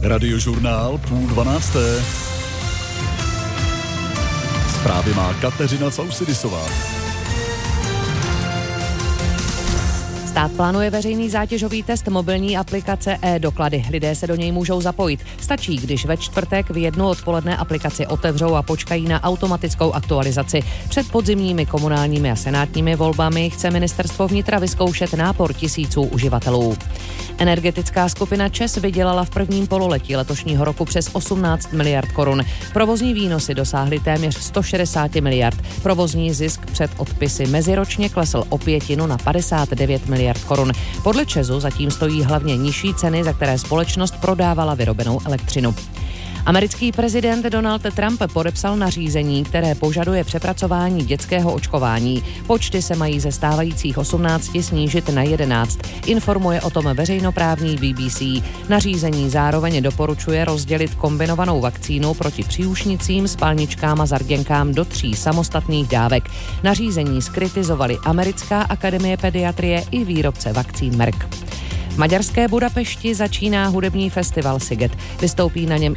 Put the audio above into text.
Radiožurnál 11:30. Zprávy má Kateřina Sausidisová. Stát plánuje veřejný zátěžový test mobilní aplikace e-doklady. Lidé se do něj můžou zapojit. Stačí, když ve čtvrtek v 1 odpoledne aplikaci otevřou a počkají na automatickou aktualizaci. Před podzimními komunálními a senátními volbami chce ministerstvo vnitra vyzkoušet nápor tisíců uživatelů. Energetická skupina ČEZ vydělala v prvním pololetí letošního roku přes 18 miliard korun. Provozní výnosy dosáhly téměř 160 miliard. Provozní zisk před odpisy meziročně klesl o 1/5 na 59 miliard korun. Podle ČEZu zatím stojí hlavně nižší ceny, za které společnost prodávala vyrobenou elektřinu. Americký prezident Donald Trump podepsal nařízení, které požaduje přepracování dětského očkování. Počty se mají ze stávajících 18 snížit na 11. Informuje o tom veřejnoprávní BBC. Nařízení zároveň doporučuje rozdělit kombinovanou vakcínu proti příušnicím, spalničkám a zarděnkám do 3 samostatných dávek. Nařízení zkritizovali Americká akademie pediatrie i výrobce vakcín Merck. V maďarské Budapešti začíná hudební festival Sziget. Vystoupí na něm